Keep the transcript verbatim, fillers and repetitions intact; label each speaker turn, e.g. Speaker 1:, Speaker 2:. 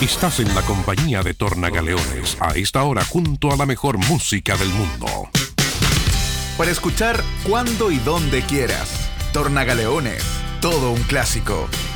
Speaker 1: Estás en la compañía de Tornagaleones, a esta hora junto a la mejor música del mundo.
Speaker 2: Para escuchar cuando y donde quieras. Tornagaleones, todo un clásico.